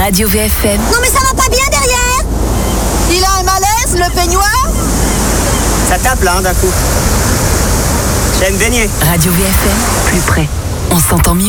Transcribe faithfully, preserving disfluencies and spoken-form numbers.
Radio V F M. Non mais ça va pas bien derrière. Il a un malaise, le peignoir. Ça tape là, hein, d'un coup. J'aime baigner. Radio V F M, plus près. On s'entend mieux.